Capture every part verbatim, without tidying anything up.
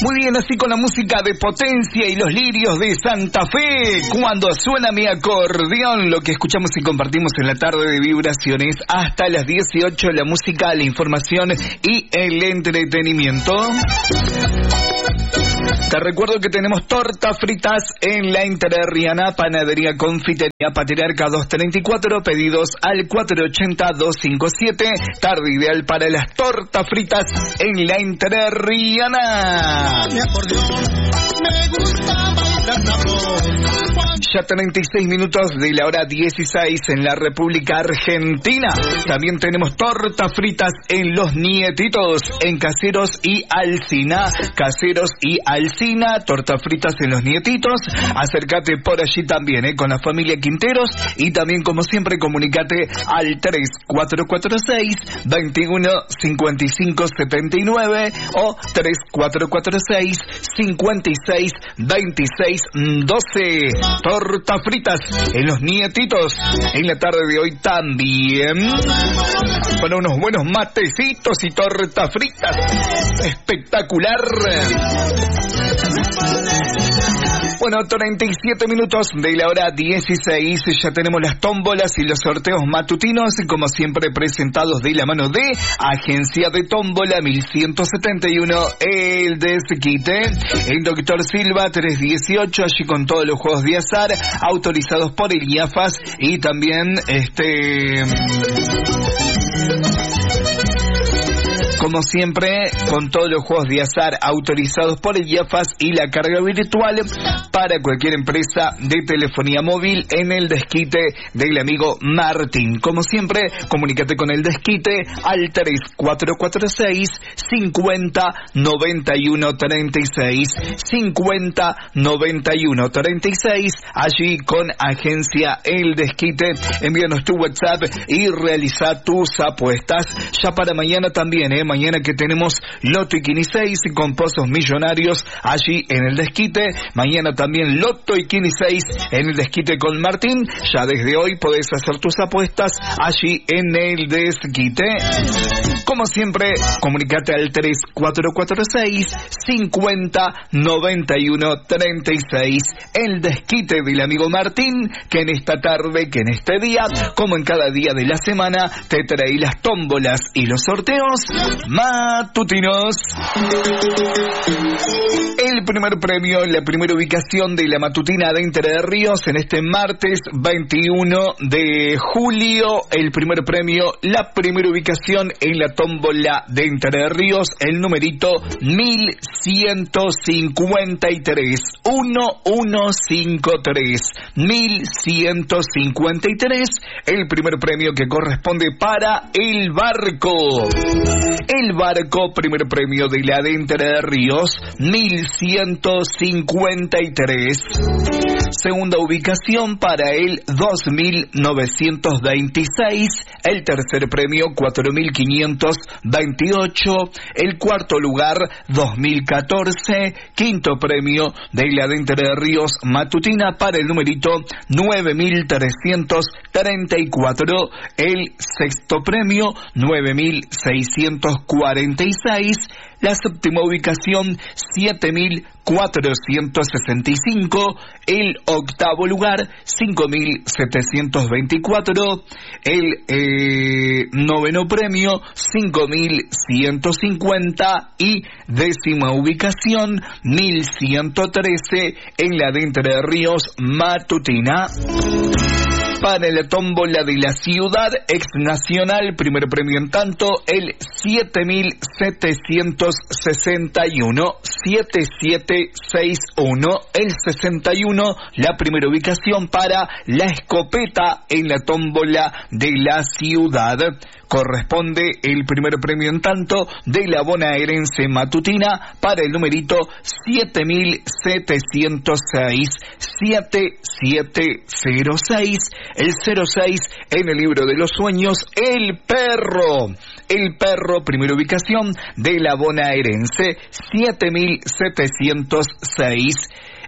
Muy bien, así con la música de Potencia y los Lirios de Santa Fe. Cuando suena mi acordeón, lo que escuchamos y compartimos en la tarde de Vibraciones hasta las dieciocho, la música, la información y el entretenimiento. Te recuerdo que tenemos tortas fritas en la Entrerriana, Panadería Confitería Patriarca doscientos treinta y cuatro, pedidos al cuatro ochenta, doscientos cincuenta y siete, tarde ideal para las tortas fritas en la Entrerriana. Mi acordeón, me gusta bailar sabor. Ya treinta y seis minutos de la hora dieciséis en la República Argentina. También tenemos tortas fritas en Los Nietitos, en Caseros y Alsina. Caseros y Alsina, tortas fritas en Los Nietitos. Acércate por allí también, eh, con la familia Quinteros. Y también, como siempre, comunícate al tres cuatro cuatro seis, veintiuno cincuenta y cinco setenta y nueve o tres cuatro cuatro seis, cincuenta y seis veintiséis doce. Tortas fritas en Los Nietitos en la tarde de hoy también. Para unos buenos matecitos y tortas fritas. Espectacular. Bueno, treinta y siete minutos de la hora dieciséis, ya tenemos las tómbolas y los sorteos matutinos, como siempre presentados de la mano de Agencia de Tómbola mil ciento setenta y uno, El Desquite, en Doctor Silva trescientos dieciocho, allí con todos los juegos de azar, autorizados por el I A F A S y también este... como siempre, con todos los juegos de azar autorizados por el I A F A S y la carga virtual para cualquier empresa de telefonía móvil en el desquite del amigo Martín. Como siempre, comunícate con el desquite al tres cuatro cuatro seis, cincuenta noventa y uno treinta y seis, cincuenta noventa y uno treinta y seis, allí con Agencia El Desquite. Envíanos tu WhatsApp y realiza tus apuestas. Ya para mañana también, ¿eh? Mañana que tenemos Loto y Quini seis con pozos millonarios allí en el desquite. Mañana también Loto y Quini seis en el desquite con Martín. Ya desde hoy podés hacer tus apuestas allí en el desquite. Como siempre, comunicate al tres cuatro cuatro seis, cincuenta noventa y uno treinta y seis. El desquite del amigo Martín, que en esta tarde, que en este día, como en cada día de la semana, te trae las tómbolas y los sorteos matutinos. El primer premio, la primera ubicación de la matutina de Entre Ríos en este martes veintiuno de julio. El primer premio, la primera ubicación en la tómbola de Entre Ríos, el numerito mil ciento cincuenta y tres, uno uno cinco tres, mil ciento cincuenta y tres, el primer premio que corresponde para el barco. El barco, primer premio de la de Entre Ríos, mil ciento cincuenta y tres. Segunda ubicación para el dos mil novecientos veintiséis. El tercer premio, cuatro mil quinientos veintiocho. El cuarto lugar, dos mil catorce. Quinto premio de la de Entre Ríos matutina para el numerito nueve mil trescientos treinta y cuatro. El sexto premio, nueve mil seiscientos cuarenta y seis. La séptima ubicación, siete mil cuatrocientos sesenta y cinco. El octavo lugar, cinco mil setecientos veinticuatro. El eh, noveno premio, cinco mil ciento cincuenta. Y décima ubicación, mil ciento trece en la de Entre Ríos matutina. Para la tómbola de la ciudad ex nacional, primer premio en tanto, el siete mil setecientos sesenta y uno, siete siete seis uno, el sesenta y uno, la primera ubicación para la escopeta en la tómbola de la ciudad. Corresponde el primer premio en tanto de la bonaerense matutina para el numerito siete mil setecientos seis, siete siete cero seis, el cero seis en el libro de los sueños, el perro. El perro, primera ubicación de la bonaerense, siete mil setecientos seis.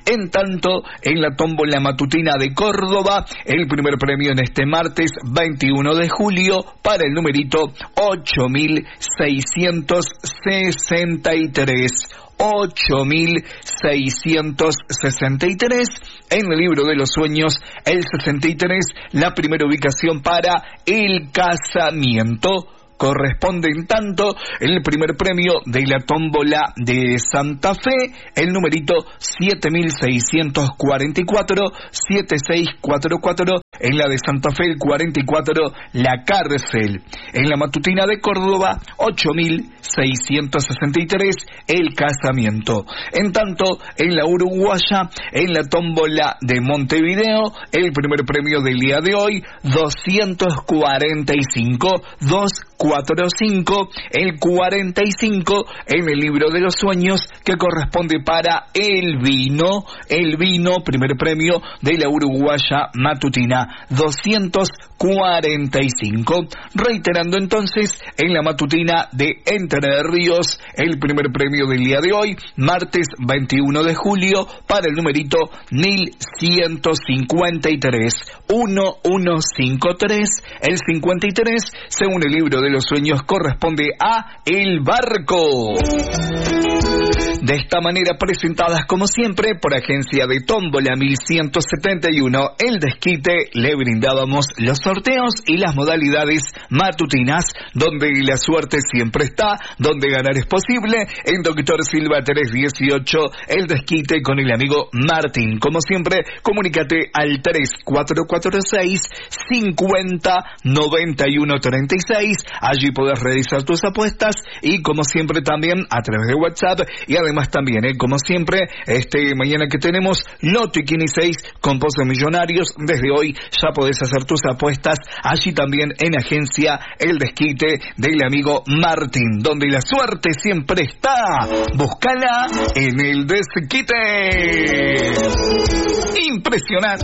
En tanto, en la tómbola matutina de Córdoba, el primer premio en este martes veintiuno de julio para el numerito ocho mil seiscientos sesenta y tres. ocho mil seiscientos sesenta y tres. En el libro de los sueños, el sesenta y tres, la primera ubicación para el casamiento. Corresponde en tanto el primer premio de la tómbola de Santa Fe, el numerito siete mil seiscientos cuarenta y cuatro, siete seis cuatro cuatro, en la de Santa Fe el cuarenta y cuatro, la cárcel. En la matutina de Córdoba, ocho mil seiscientos sesenta y tres, el casamiento. En tanto, en la uruguaya, en la tómbola de Montevideo, el primer premio del día de hoy, doscientos cuarenta y cinco, doscientos cuarenta y cinco, el cuarenta y cinco en el libro de los sueños, que corresponde para el vino, el vino, primer premio de la uruguaya matutina, doscientos cuarenta y cinco. Reiterando entonces, en la matutina de Entre Ríos, el primer premio del día de hoy, martes veintiuno de julio, para el numerito mil ciento cincuenta y tres, mil ciento cincuenta y tres, el cincuenta y tres, según el libro de los sueños, corresponde a El Barco. De esta manera, presentadas como siempre por agencia de Tómbola mil ciento setenta y uno, El Desquite, le brindábamos los sorteos y las modalidades matutinas, donde la suerte siempre está, donde ganar es posible. En Doctor Silva trescientos dieciocho, El Desquite con el amigo Martín. Como siempre, comunícate al tres cuatro cuatro seis, cincuenta, noventa y uno treinta y seis. Allí podés realizar tus apuestas y, como siempre, también a través de WhatsApp. Y además también, eh, como siempre, este mañana que tenemos Loto y Kini seis con Pozos Millonarios, desde hoy ya podés hacer tus apuestas allí también en agencia El Desquite del amigo Martín, donde la suerte siempre está. Búscala en El Desquite. Impresionante.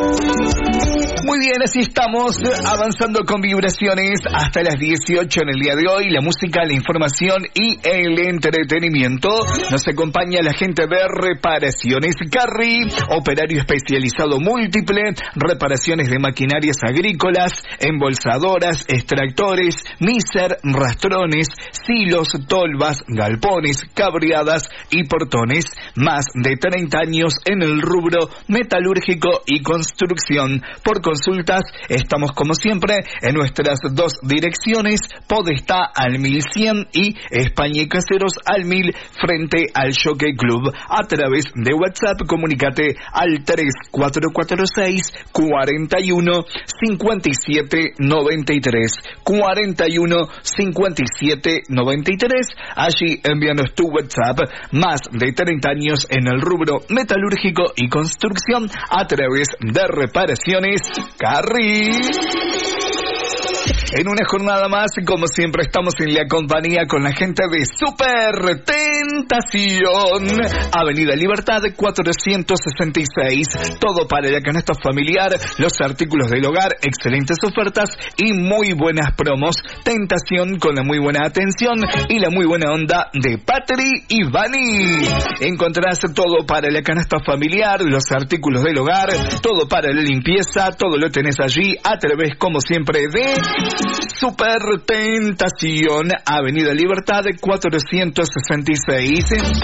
Muy bien, así estamos avanzando con vibraciones hasta las dieciocho en el día de hoy. La música, la información y el entretenimiento. Nos acompaña la gente de Reparaciones Carri, operario especializado múltiple, reparaciones de maquinarias agrícolas, embolsadoras, extractores, miser, rastrones, silos, tolvas, galpones, cabriadas y portones. Más de treinta años en el rubro metalúrgico y construcción. Por consultas, estamos como siempre en nuestras dos direcciones, Podestá al mil cien y España y Caseros al mil, frente al Jockey Club. A través de WhatsApp, comunícate al tres cuatro cuatro seis, cuarenta y uno, cincuenta y siete noventa y tres, cuarenta y uno, cincuenta y siete noventa y tres. Allí envíanos tu WhatsApp. Más de treinta años en el rubro metalúrgico y construcción, a través de Reparaciones Carri. En una jornada más, como siempre, estamos en la compañía con la gente de Super Tentación. Avenida Libertad cuatrocientos sesenta y seis. Todo para la canasta familiar, los artículos del hogar, excelentes ofertas y muy buenas promos. Tentación con la muy buena atención y la muy buena onda de Patri y Vani. Encontrarás todo para la canasta familiar, los artículos del hogar, todo para la limpieza, todo lo tenés allí a través, como siempre, de Super Tentación, Avenida Libertad cuatrocientos sesenta y seis.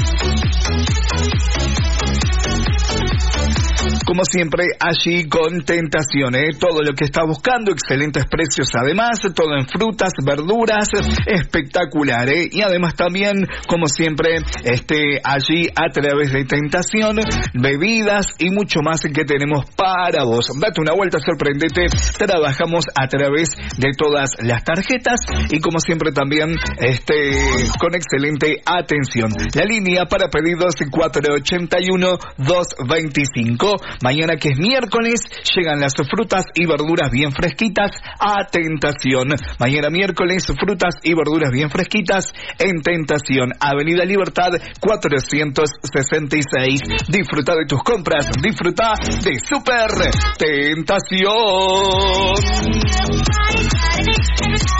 Como siempre, allí con Tentación, ¿eh? Todo lo que está buscando, excelentes precios además, todo en frutas, verduras, espectacular, ¿eh? Y además también, como siempre, este, allí a través de Tentación, bebidas y mucho más que tenemos para vos. Date una vuelta, sorprendete, trabajamos a través de todas las tarjetas y, como siempre, también este, con excelente atención. La línea para pedidos cuatro ochenta y uno, doscientos veinticinco. Mañana, que es miércoles, llegan las frutas y verduras bien fresquitas a Tentación. Mañana miércoles, frutas y verduras bien fresquitas en Tentación, Avenida Libertad cuatrocientos sesenta y seis. Disfruta de tus compras, disfruta de Super Tentación.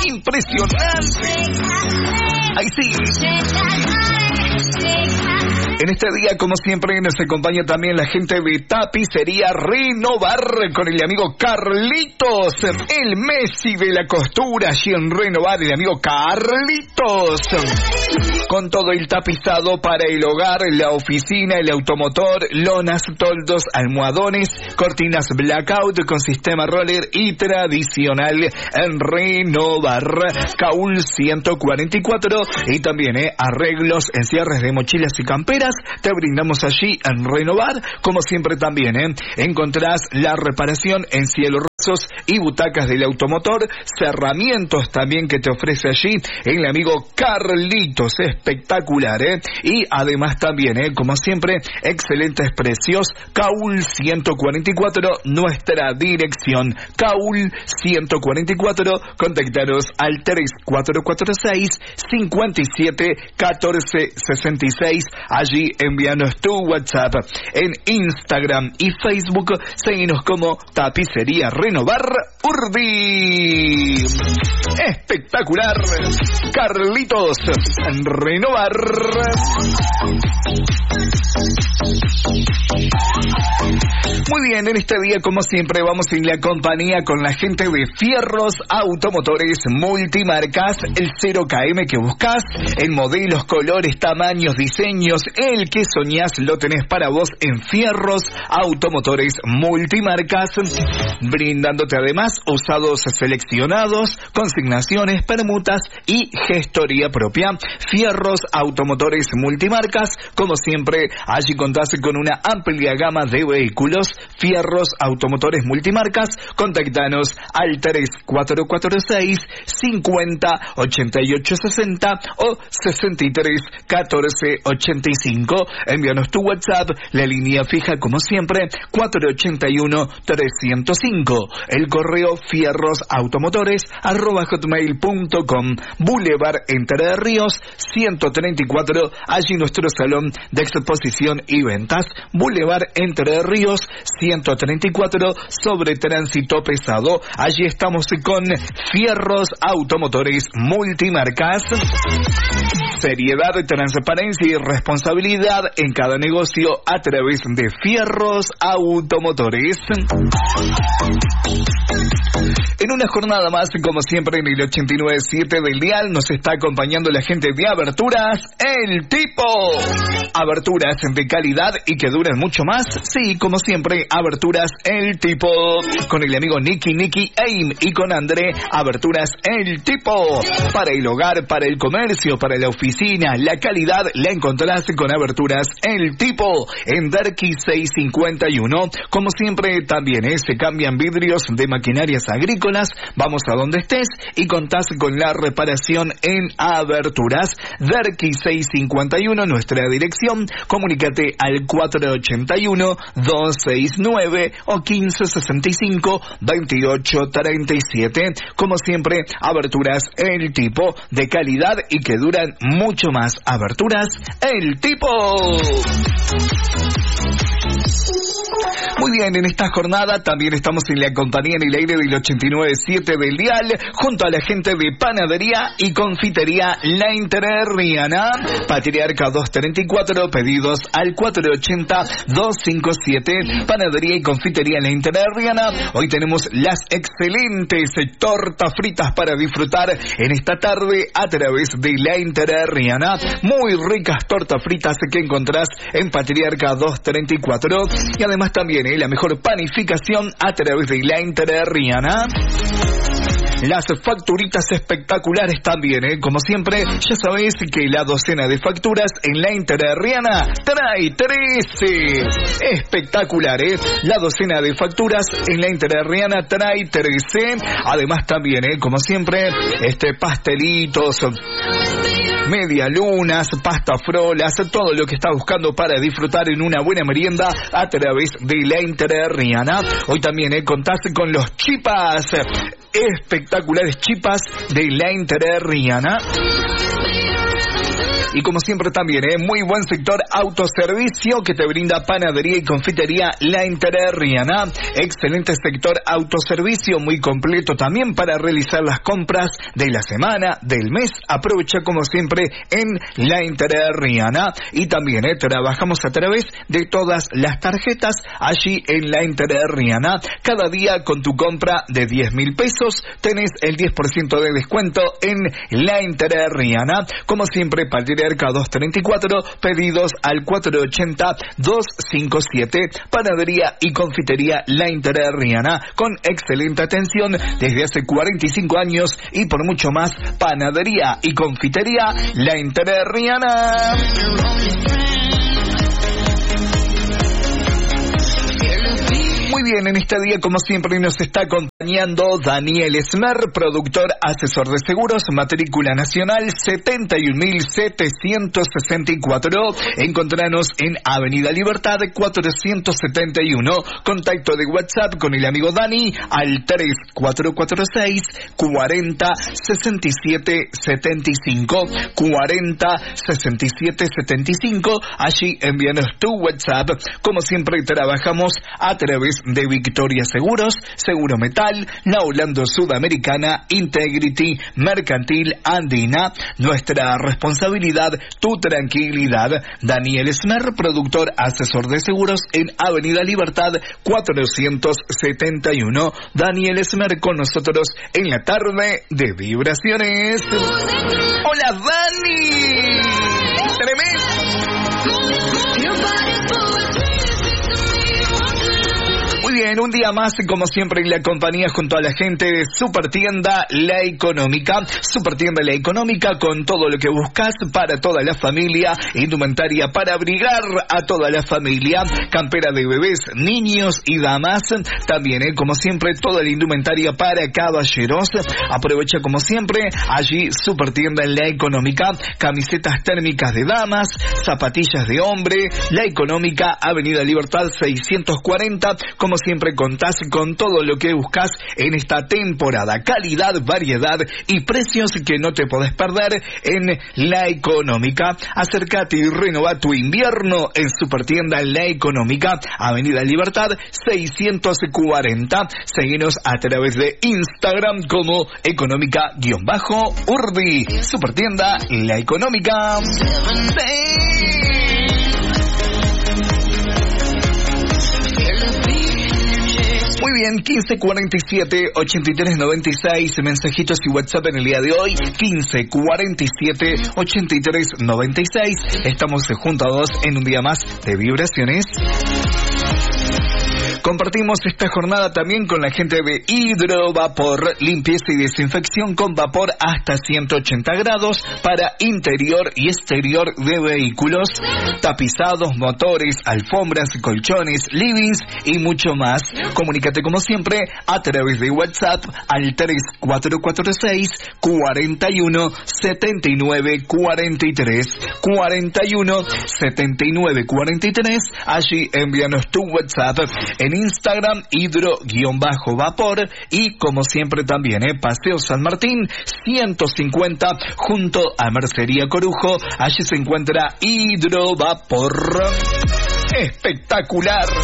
Impresionante. Ahí sí. En este día, como siempre, nos acompaña también la gente de Tapicería Renovar con el amigo Carlitos, el Messi de la costura, allí en Renovar, el amigo Carlitos, con todo el tapizado para el hogar, la oficina, el automotor, lonas, toldos, almohadones, cortinas blackout con sistema roller y tradicional en Renovar, Caúl ciento cuarenta y cuatro, y también eh, arreglos en cierres de mochilas y camperas, te brindamos allí en Renovar. Como siempre también eh, encontrás la reparación en cielo rasos y butacas del automotor, cerramientos también que te ofrece allí el amigo Carlitos, espectacular, eh, y además también, eh, como siempre, excelentes precios. Caúl ciento cuarenta y cuatro, nuestra dirección, Caúl ciento cuarenta y cuatro, contactaros al tres cuatro cuatro seis, cinco siete, uno cuatro seis seis, allí envíanos tu WhatsApp. En Instagram y Facebook, seguinos como Tapicería Renovar Urdi. Espectacular, Carlitos en Renovar. Muy bien, en este día, como siempre, vamos en la compañía con la gente de Fierros Automotores Multimarcas, el cero K M que buscas, en modelos, colores, tamaños, diseños, el que soñás lo tenés para vos en Fierros Automotores Multimarcas, brindándote además usados seleccionados, consignaciones, permutas y gestoría propia. Fierros Automotores Multimarcas, como siempre, allí contás con una amplia gama de vehículos. Fierros Automotores Multimarcas, contactanos al tres cuatro cuatro seis, cincuenta, ochenta y ocho sesenta o sesenta y tres, catorce ochenta y cinco. Envíanos tu WhatsApp, la línea fija como siempre, cuatro ocho uno, tres cero cinco. El correo fierrosautomotores arroba hotmail punto com. Boulevard Entre Ríos ciento treinta y cuatro, allí nuestro salón de exposición y ventas. Boulevard Entre Ríos ciento treinta y cuatro, sobre tránsito pesado. Allí estamos con Fierros Automotores Multimarcas. Seriedad, transparencia y responsabilidad en cada negocio a través de Fierros Automotores. En una jornada más, como siempre, en el ochenta y nueve punto siete del dial, nos está acompañando la gente de Aberturas El Tipo. Aberturas de calidad y que duren mucho más. Sí, como siempre, Aberturas El Tipo. Con el amigo Nicky, Nicky Aim, y con André, Aberturas El Tipo. Para el hogar, para el comercio, para la oficina, la calidad la encontrás con Aberturas El Tipo. En Derqui seiscientos cincuenta y uno. Como siempre, también eh, se cambian vidrios de maquinarias agrícolas. Vamos a donde estés y contás con la reparación en Aberturas. Derqui seiscientos cincuenta y uno, nuestra dirección. Comunícate al cuatro ocho uno, dos seis nueve o quince sesenta y cinco, veintiocho treinta y siete. Como siempre, Aberturas El Tipo, de calidad y que duran mucho más. Aberturas El Tipo. Muy bien, en esta jornada también estamos en la compañía en el aire del ochenta y nueve punto siete del dial, junto a la gente de Panadería y Confitería La Entrerriana. Patriarca doscientos treinta y cuatro, pedidos al cuatro ocho cero, dos cinco siete. Panadería y Confitería La Entrerriana. Hoy tenemos las excelentes tortas fritas para disfrutar en esta tarde a través de La Entrerriana. Muy ricas tortas fritas que encontrás en Patriarca doscientos treinta y cuatro. Y además también eh, la mejor panificación a través de La Entrerriana. Las facturitas espectaculares también, ¿eh? Como siempre, ya sabéis que la docena de facturas en La Entrerriana trae trece. Espectacular, ¿eh? La docena de facturas en La Entrerriana trae trece. Además también, ¿eh? Como siempre, este pastelitos, medialunas, pasta frolas, todo lo que está buscando para disfrutar en una buena merienda a través de La Entrerriana. Hoy también, ¿eh? Contás con los chipas, espectaculares chipas de La Entrerriana. Y como siempre también, ¿eh? muy buen sector autoservicio que te brinda panadería y confitería La Entrerriana. Excelente sector autoservicio, muy completo también para realizar las compras de la semana, del mes. Aprovecha como siempre en La Entrerriana. Y también ¿eh? trabajamos a través de todas las tarjetas allí en La Entrerriana. Cada día con tu compra de diez mil pesos tenés el diez por ciento de descuento en La Entrerriana. Como siempre, Patriarca doscientos treinta y cuatro, pedidos al cuatro ochenta, doscientos cincuenta y siete. Panadería y confitería La Entrerriana, con excelente atención desde hace cuarenta y cinco años y por mucho más. Panadería y confitería La Entrerriana. Muy bien, en este día como siempre nos está acompañando Daniel Esmer, productor, asesor de seguros, matrícula nacional setenta y un mil setecientos sesenta y cuatro. Encontranos en Avenida Libertad cuatrocientos setenta y uno. Contacto de WhatsApp con el amigo Dani al tres cuatro cuatro seis, cuarenta, sesenta y siete, setenta y cinco, cuarenta, sesenta y siete, setenta y cinco. Allí envíanos tu WhatsApp. Como siempre trabajamos a través de Victoria Seguros, Seguro Metal, la Holando Sudamericana, Integrity, Mercantil Andina. Nuestra responsabilidad, tu tranquilidad. Daniel Esmer, productor, asesor de seguros en Avenida Libertad cuatrocientos setenta y uno. Daniel Esmer con nosotros en la tarde de Vibraciones. ¡Hola, Dani! ¡Tremendo! Muy bien, un día más, como siempre, en la compañía junto a la gente de Supertienda La Económica. Supertienda La Económica, con todo lo que buscas para toda la familia. Indumentaria para abrigar a toda la familia. Campera de bebés, niños y damas. También, eh, como siempre, toda la indumentaria para caballeros. Aprovecha, como siempre, allí Supertienda La Económica. Camisetas térmicas de damas, zapatillas de hombre. La Económica, Avenida Libertad seiscientos cuarenta. Como siempre, contás con todo lo que buscas en esta temporada. Calidad, variedad y precios que no te podés perder en La Económica. Acércate y renova tu invierno en Supertienda La Económica, Avenida Libertad seiscientos cuarenta. Seguinos a través de Instagram como económica-urdi. Supertienda La Económica. ¡Sí! Muy bien, quince cuarenta y siete, ochenta y tres noventa y seis, mensajitos y WhatsApp en el día de hoy, quince cuarenta y siete, ochenta y tres noventa y seis. Estamos juntos en un día más de Vibraciones. Compartimos esta jornada también con la gente de Hidrovapor, limpieza y desinfección con vapor hasta ciento ochenta grados para interior y exterior de vehículos, tapizados, motores, alfombras, colchones, livings y mucho más. Comunícate como siempre a través de WhatsApp al tres cuatro cuatro seis, cuarenta y uno, setenta y nueve, cuarenta y tres, cuarenta y uno, setenta y nueve, cuarenta y tres. Allí envíanos tu WhatsApp. En Instagram, hidro-vapor, y como siempre también, eh, Paseo San Martín ciento cincuenta junto a Mercería Corujo. Allí se encuentra Hidrovapor. Espectacular.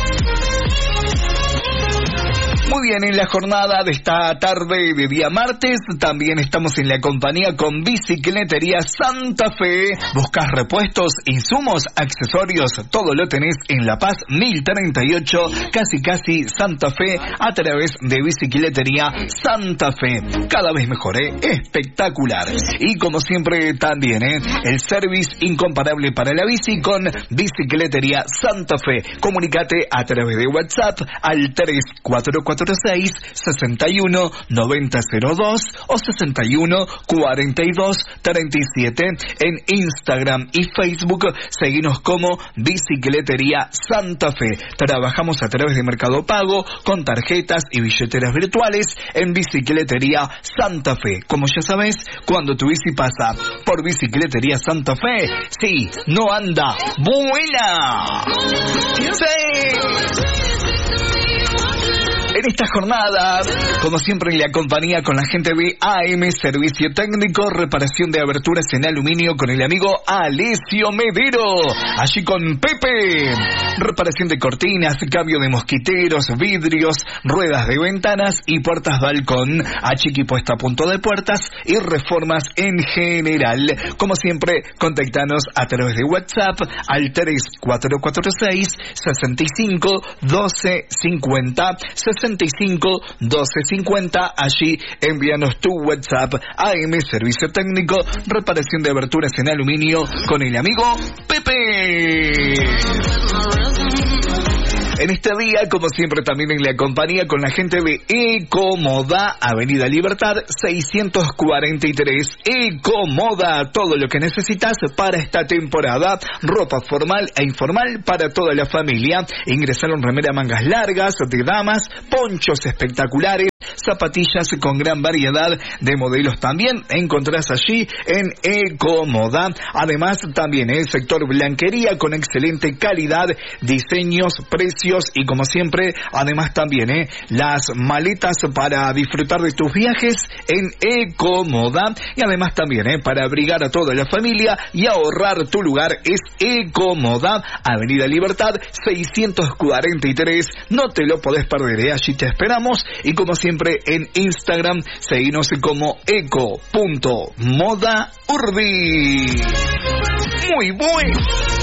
Muy bien, en la jornada de esta tarde de día martes, también estamos en la compañía con Bicicletería Santa Fe. Buscas repuestos, insumos, accesorios, todo lo tenés en La Paz mil treinta y ocho, casi casi Santa Fe, a través de Bicicletería Santa Fe. Cada vez mejor, ¿eh? Espectacular. Y como siempre también, ¿eh? El service incomparable para la bici con Bicicletería Santa Fe. Comunicate a través de WhatsApp al tres cuatro cuatro seis, sesenta y uno, noventa cero dos o sesenta y uno, cuarenta y dos, treinta y siete. En Instagram y Facebook seguinos como Bicicletería Santa Fe. Trabajamos a través de Mercado Pago con tarjetas y billeteras virtuales en Bicicletería Santa Fe. Como ya sabes, cuando tu bici pasa por Bicicletería Santa Fe, sí, no anda, vuela. Sí. En esta jornada, como siempre, en la compañía con la gente de A M Servicio Técnico, reparación de aberturas en aluminio con el amigo Alessio Medero. Allí con Pepe, reparación de cortinas, cambio de mosquiteros, vidrios, ruedas de ventanas y puertas balcón, achiqui puesta a punto de puertas y reformas en general. Como siempre, contactanos a través de WhatsApp al tres cuatro cuatro seis, seis cinco, uno dos cinco cero, seis cinco, uno dos cinco cero. Allí envíanos tu WhatsApp. A M Servicio Técnico, reparación de aberturas en aluminio con el amigo Pepe. En este día, como siempre, también en la compañía con la gente de Ecomoda, Avenida Libertad seiscientos cuarenta y tres. Ecomoda, todo lo que necesitas para esta temporada. Ropa formal e informal para toda la familia. Ingresaron remera mangas largas de damas, ponchos espectaculares, zapatillas con gran variedad de modelos también encontrás allí en Ecomoda. Además, también el sector blanquería con excelente calidad, diseños, precios y como siempre, además también eh, las maletas para disfrutar de tus viajes en Ecomoda. Y además también eh, para abrigar a toda la familia y ahorrar tu lugar es Ecomoda, Avenida Libertad seiscientos cuarenta y tres. No te lo podés perder, eh, allí te esperamos. Y como siempre en Instagram, seguinos como eco punto moda urbi. Muy bueno.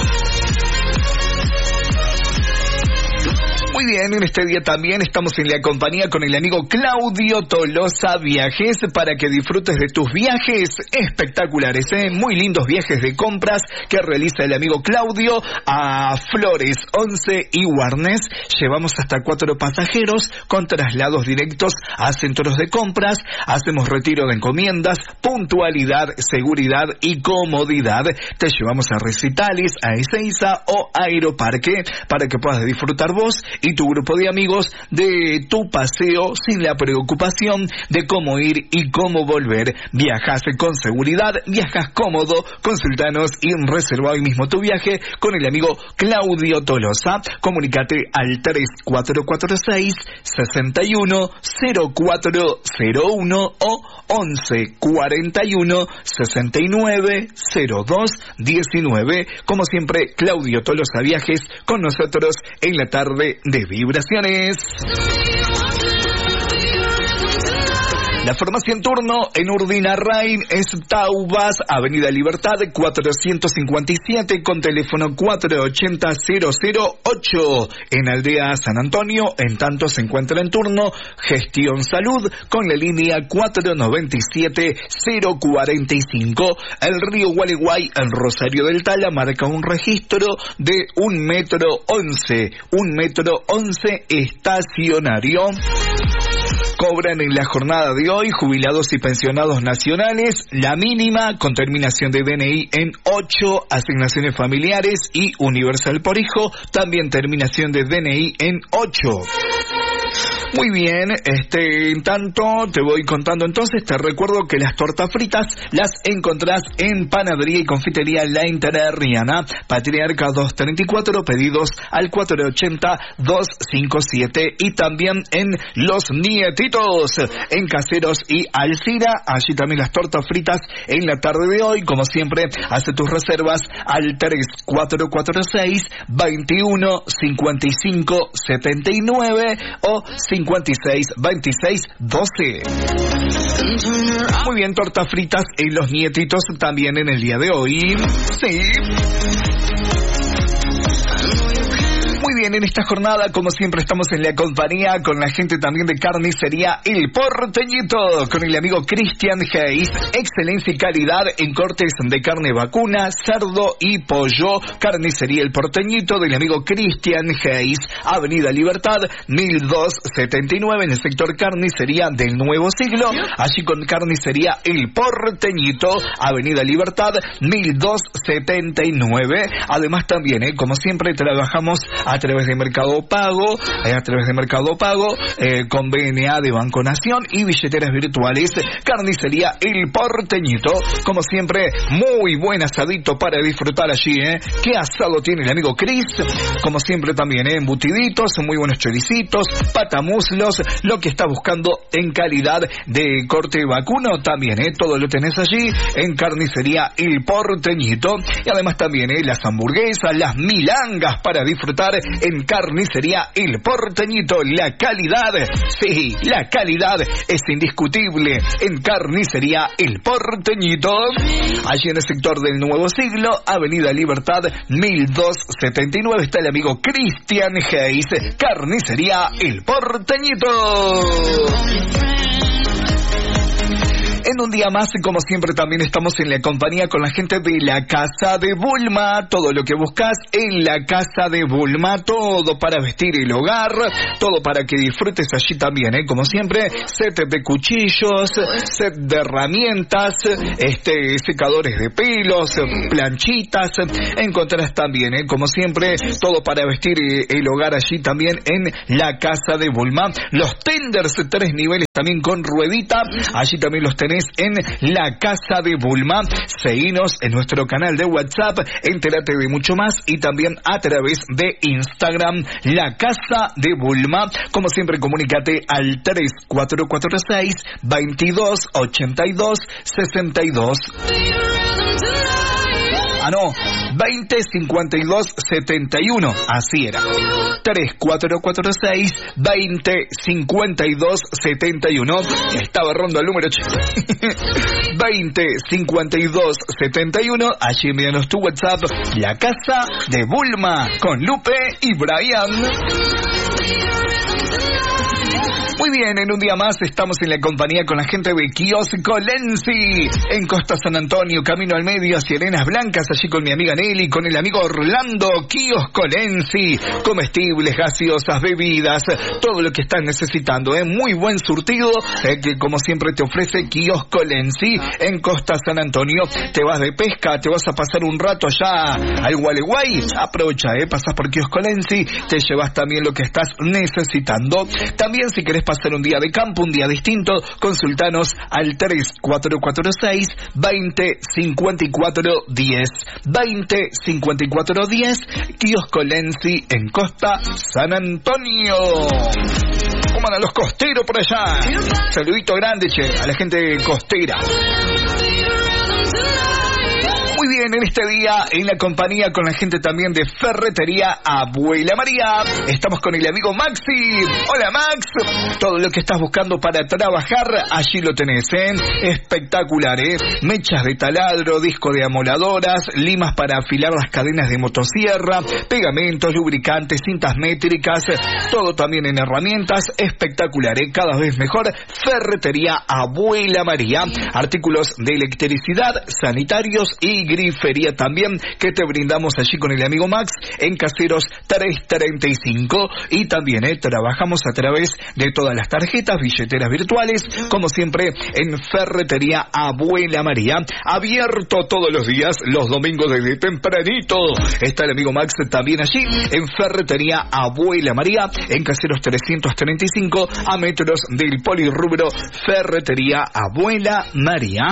Muy bien, en este día también estamos en la compañía con el amigo Claudio Tolosa Viajes para que disfrutes de tus viajes espectaculares, ¿eh? Muy lindos viajes de compras que realiza el amigo Claudio a Flores once y Warnes. Llevamos hasta cuatro pasajeros con traslados directos a centros de compras. Hacemos retiro de encomiendas, puntualidad, seguridad y comodidad. Te llevamos a recitales, a Ezeiza o Aeroparque para que puedas disfrutar vos y tu grupo de amigos de tu paseo sin la preocupación de cómo ir y cómo volver. Viajas con seguridad, viajas cómodo. Consultanos y reserva hoy mismo tu viaje con el amigo Claudio Tolosa. Comunícate al tres cuatro cuatro seis, seis uno cero cuatro cero uno o once cuarenta y uno sesenta y nueve cero dos diecinueve. Como siempre, Claudio Tolosa Viajes con nosotros en la tarde de Vibraciones. La formación turno en Urdinarrain es Taubas, Avenida Libertad cuatrocientos cincuenta y siete con teléfono cuatro ochenta cero cero ocho. En Aldea San Antonio, en tanto se encuentra en turno Gestión Salud con la línea cuatro noventa y siete cero cuarenta y cinco. El río Gualeguay, en Rosario del Tala, marca un registro de un metro once, un metro once estacionario. Cobran en la jornada de hoy jubilados y pensionados nacionales la mínima con terminación de D N I en ocho, asignaciones familiares y universal por hijo, también terminación de D N I en ocho. Muy bien, este, en tanto te voy contando entonces, te recuerdo que las tortas fritas las encontrás en Panadería y Confitería La Entrerriana, Patriarca doscientos treinta y cuatro, pedidos al cuatro ochenta dos cinco siete y también en Los Nietitos, en Caseros y Alcira, allí también las tortas fritas en la tarde de hoy. Como siempre, hace tus reservas al tres cuatro cuatro seis, veintiuno cincuenta y cinco setenta y nueve o cincuenta y seis veintiséis doce. Muy bien, tortas fritas en Los Nietitos también en el día de hoy. Sí. Muy bien, en esta jornada, como siempre, estamos en la compañía con la gente también de Carnicería El Porteñito, con el amigo Cristian Hayes. Excelencia y calidad en cortes de carne vacuna, cerdo y pollo. Carnicería El Porteñito del amigo Cristian Hayes, Avenida Libertad mil doscientos setenta y nueve, en el sector Carnicería del Nuevo Siglo. Allí con Carnicería El Porteñito, Avenida Libertad mil doscientos setenta y nueve. Además también, eh, como siempre, trabajamos a través través de Mercado Pago, eh, a través de Mercado Pago, eh, con B N A de Banco Nación y billeteras virtuales. Carnicería El Porteñito, como siempre, muy buen asadito para disfrutar allí, ¿eh? ¿Qué asado tiene el amigo Chris? Como siempre también, ¿eh? Embutiditos, muy buenos choricitos, patamuslos, lo que está buscando en calidad de corte vacuno también, ¿eh? Todo lo tenés allí en Carnicería El Porteñito. Y además también, ¿eh? Las hamburguesas, las milangas para disfrutar en Carnicería El Porteñito. La calidad, sí, la calidad es indiscutible en Carnicería El Porteñito. Allí en el sector del Nuevo Siglo, Avenida Libertad mil doscientos setenta y nueve, está el amigo Cristian Hayes. Carnicería El Porteñito. En un día más, como siempre, también estamos en la compañía con la gente de la Casa de Bulma. Todo lo que buscas en la Casa de Bulma, todo para vestir el hogar, todo para que disfrutes allí también, ¿eh? Como siempre, set de cuchillos, set de herramientas, este, secadores de pelos, planchitas. Encontrarás también, ¿eh? Como siempre, todo para vestir el hogar allí también en la Casa de Bulma. Los tenders, tres niveles también con ruedita, allí también los tenés en la Casa de Bulma. Seguinos en nuestro canal de WhatsApp, entérate de mucho más y también a través de Instagram, la Casa de Bulma. Como siempre, comunícate al tres cuatro cuatro seis, veintidós ochenta y dos sesenta y dos. Ah, no, veinte cincuenta y dos setenta y uno, así era. tres cuatro cuatro seis, veinte cincuenta y dos setenta y uno. Estaba rondo el número veinte cincuenta y dos setenta y uno. Allí envíanos tu WhatsApp, la Casa de Bulma, con Lupe y Brian. Muy bien, en un día más estamos en la compañía con la gente de Kiosco Lenzi, en Costa San Antonio, camino al medio hacia Arenas Blancas, allí con mi amiga Nelly, con el amigo Orlando. Kiosco Lenzi, comestibles, gaseosas, bebidas, todo lo que estás necesitando, ¿eh? Muy buen surtido, eh, que como siempre te ofrece Kiosco Lenzi en Costa San Antonio. Te vas de pesca, te vas a pasar un rato allá al Gualeguay, aprovecha, ¿eh? Pasas por Kiosco Lenzi, te llevas también lo que estás necesitando. También si querés pasar un día de campo, un día distinto, consultanos al tres cuatro cuatro seis, veinte cincuenta y cuatro diez. veinte cincuenta y cuatro diez, Kiosco Lenzi en Costa San Antonio. ¿Cómo andan los costeros por allá? Saludito grande, che, a la gente costera. Muy bien, en este día, en la compañía con la gente también de Ferretería Abuela María, estamos con el amigo Maxi. Hola, Max. Todo lo que estás buscando para trabajar, allí lo tenés, ¿eh? Espectacular, ¿eh? Mechas de taladro, disco de amoladoras, limas para afilar las cadenas de motosierra, pegamentos, lubricantes, cintas métricas, todo también en herramientas. Espectacular, ¿eh? Cada vez mejor. Ferretería Abuela María, artículos de electricidad, sanitarios y grifería también, que te brindamos allí con el amigo Max en Caseros trescientos treinta y cinco. Y también eh, trabajamos a través de todas las tarjetas, billeteras virtuales, como siempre en Ferretería Abuela María, abierto todos los días, los domingos desde tempranito. Está el amigo Max también allí en Ferretería Abuela María en Caseros trescientos treinta y cinco, a metros del Polirrubro. Ferretería Abuela María.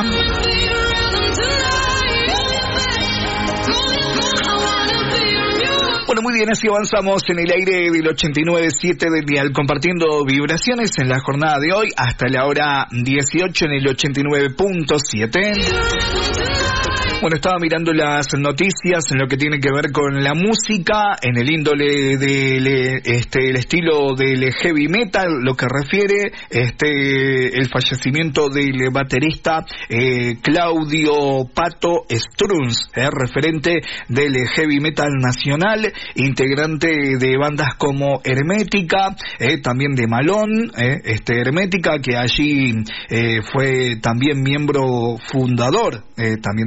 Bueno, muy bien, así avanzamos en el aire del ochenta y nueve punto siete del dial, compartiendo vibraciones en la jornada de hoy hasta la hora dieciocho en el ochenta y nueve punto siete. Bueno, estaba mirando las noticias en lo que tiene que ver con la música, en el índole del este, el estilo del heavy metal, lo que refiere este el fallecimiento del baterista eh, Claudio Pato Strunz, eh, referente del heavy metal nacional, integrante de bandas como Hermética, eh, también de Malón, eh, este Hermética, que allí eh, fue también miembro fundador eh, también de Mandó.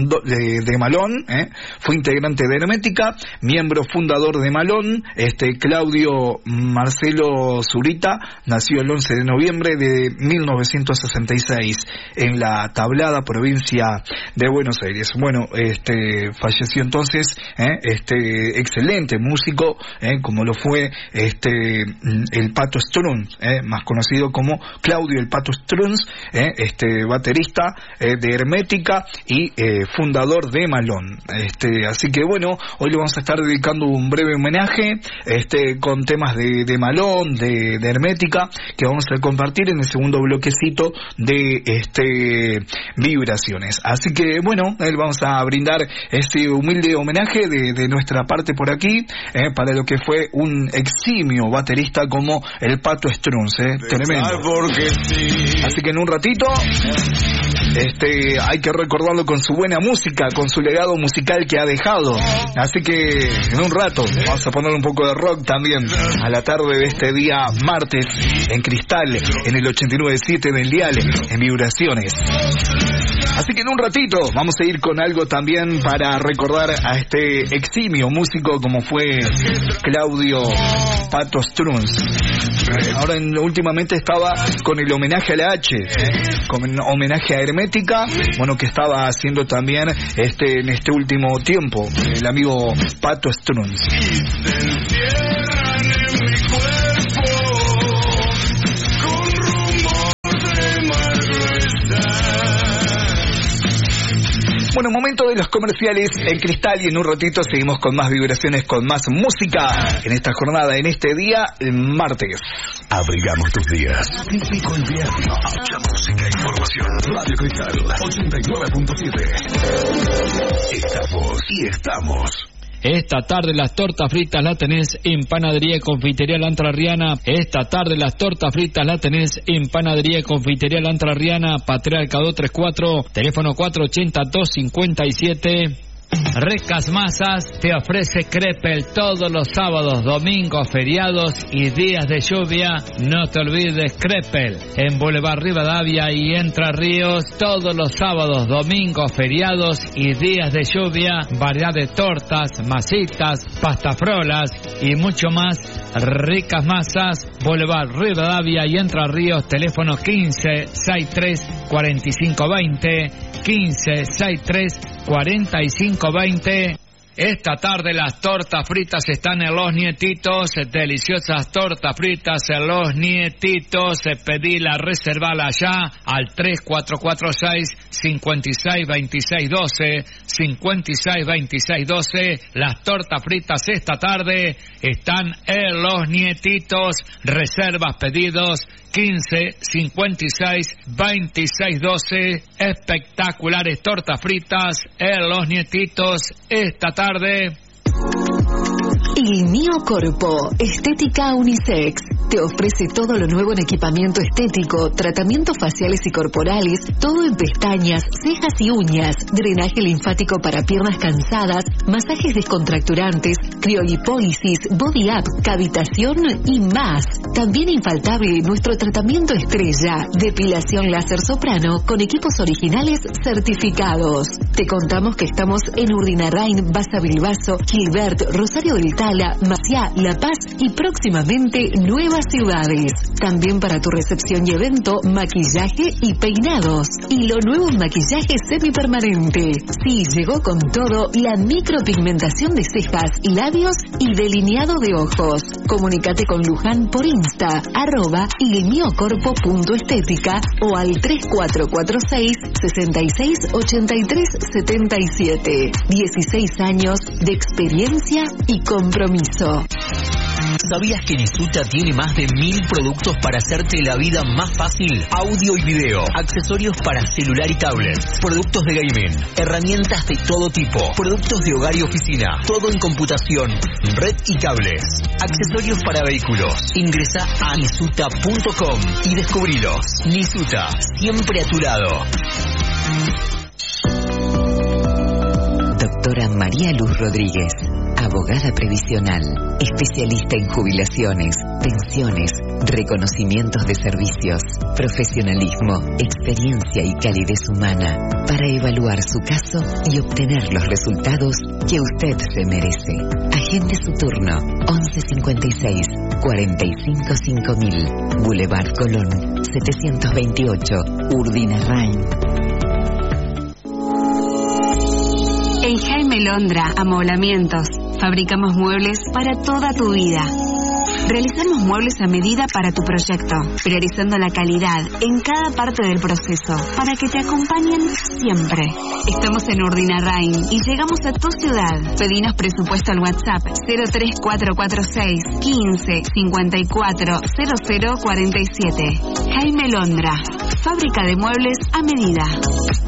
fundó, de, de Malón, ¿eh? Fue integrante de Hermética, miembro fundador de Malón. Este Claudio Marcelo Zurita nació el once de noviembre de mil novecientos sesenta y seis en la Tablada, provincia de Buenos Aires. Bueno, este falleció entonces, ¿eh? Este excelente músico, ¿eh? Como lo fue este el Pato Strunz, ¿eh? Más conocido como Claudio el Pato Strunz, ¿eh? Este baterista eh, de Hermética y eh, fundador de Malón. Este, así que bueno, hoy le vamos a estar dedicando un breve homenaje este con temas de, de Malón, de, de Hermética, que vamos a compartir en el segundo bloquecito de este Vibraciones. Así que bueno, eh, vamos a brindar este humilde homenaje de, de nuestra parte por aquí, eh, para lo que fue un eximio baterista como el Pato Strunz, eh, tremendo. Así que en un ratito este hay que recordarlo con su buena música, con su legado musical que ha dejado. Así que en un rato vamos a poner un poco de rock también a la tarde de este día martes en Cristal, en el ochenta y nueve punto siete del dial, en Vibraciones. Así que en un ratito vamos a ir con algo también para recordar a este eximio músico como fue Claudio Pato Strunz. Ahora en, últimamente estaba con el homenaje a la H, ¿eh? Con homenaje a Hermética, bueno, que estaba haciendo también este en este último tiempo el amigo Pato Strunz. Bueno, momento de los comerciales en Cristal y en un ratito seguimos con más vibraciones, con más música en esta jornada, en este día, el martes. Abrigamos tus días. Típico invierno. Mucha música e información. Radio Cristal ochenta y nueve punto siete. Estamos y estamos. Esta tarde las tortas fritas las tenés en Panadería y Confitería La Entrerriana. Esta tarde las tortas fritas las tenés en Panadería y Confitería La Entrerriana, Patriarca doscientos treinta y cuatro, teléfono cuatro ochenta, doscientos cincuenta y siete. Ricas Masas te ofrece Crepel todos los sábados, domingos, feriados y días de lluvia. No te olvides Crepel en Boulevard Rivadavia y Entre Ríos todos los sábados, domingos, feriados y días de lluvia. Variedad de tortas, masitas, pastafrolas y mucho más. Ricas Masas, Boulevard Rivadavia y Entre Ríos, teléfono quince, sesenta y tres, cuarenta y cinco veinte, quince, sesenta y tres, cuarenta y cinco veinte. Esta tarde las tortas fritas están en Los Nietitos, deliciosas tortas fritas en Los Nietitos. Pedila, reservala allá al tres cuatro cuatro seis, cinco seis dos seis uno dos, cinco seis dos seis uno dos. Las tortas fritas esta tarde están en Los Nietitos. Reservas, pedidos quince, cincuenta y seis, veintiséis, doce. Espectaculares tortas fritas en Los Nietitos esta tarde. El Mío Corpo, Estética Unisex, te ofrece todo lo nuevo en equipamiento estético, tratamientos faciales y corporales, todo en pestañas, cejas y uñas, drenaje linfático para piernas cansadas, masajes descontracturantes, criolipólisis, body up, cavitación y más. También infaltable nuestro tratamiento estrella, depilación láser soprano con equipos originales certificados. Te contamos que estamos en Urdinarrain, Baza Bilbaso, Gilbert, Rosario del Tala, Maciá, La Paz y próximamente nuevas ciudades. También para tu recepción y evento, maquillaje y peinados. Y lo nuevo en maquillaje semipermanente. Sí, llegó con todo la micropigmentación de cejas, labios y delineado de ojos. Comunicate con Luján por Insta, arroba ilmiocorpo.estética o al tres cuatro cuatro seis, sesenta y seis, ochenta y tres, setenta y siete. dieciséis años de experiencia y compromiso. ¿Sabías que Nisuta tiene más de mil productos para hacerte la vida más fácil? Audio y video, accesorios para celular y tablet, productos de gaming, herramientas de todo tipo, productos de hogar y oficina, todo en computación, red y cables, accesorios para vehículos. Ingresa a nisuta punto com y descubrilos. Nisuta, siempre a tu lado. Doctora María Luz Rodríguez, abogada previsional, especialista en jubilaciones, pensiones, reconocimientos de servicios, profesionalismo, experiencia y calidez humana para evaluar su caso y obtener los resultados que usted se merece. Agende su turno once cincuenta y seis, cuarenta y cinco cinco mil, Boulevard Colón setecientos veintiocho, Urdinarrain. En Jaime Londra Amoblamientos fabricamos muebles para toda tu vida. Realizamos muebles a medida para tu proyecto, priorizando la calidad en cada parte del proceso para que te acompañen siempre. Estamos en Urdinarrain y llegamos a tu ciudad. Pedinos presupuesto al WhatsApp cero tres cuatro cuatro seis, quince, cincuenta y cuatro, cero cero cuarenta y siete. Jaime Londra, fábrica de muebles a medida.